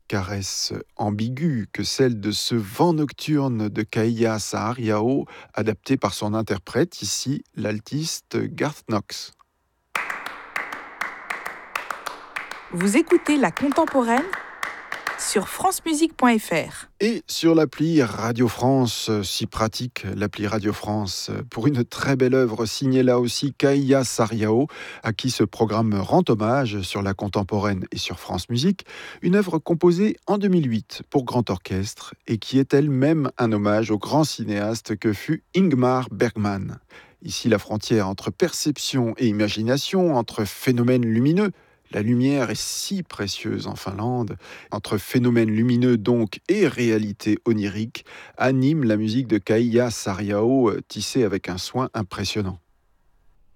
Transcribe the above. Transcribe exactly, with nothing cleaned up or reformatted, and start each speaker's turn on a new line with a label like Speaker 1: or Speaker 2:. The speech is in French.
Speaker 1: caresse ambiguë que celle de ce vent nocturne de Kaia Saariaho, adapté par son interprète, ici l'altiste Garth Knox.
Speaker 2: Vous écoutez La Contemporaine sur france musique point f r.
Speaker 1: Et sur l'appli Radio France, si pratique, l'appli Radio France, pour une très belle œuvre signée là aussi Kaia Saariaho, à qui ce programme rend hommage sur La Contemporaine et sur France Musique, une œuvre composée en deux mille huit pour grand orchestre et qui est elle-même un hommage au grand cinéaste que fut Ingmar Bergman. Ici la frontière entre perception et imagination, entre phénomènes lumineux, la lumière est si précieuse en Finlande, entre phénomènes lumineux donc et réalité onirique, anime la musique de Kaia Saariaho, tissée avec un soin impressionnant.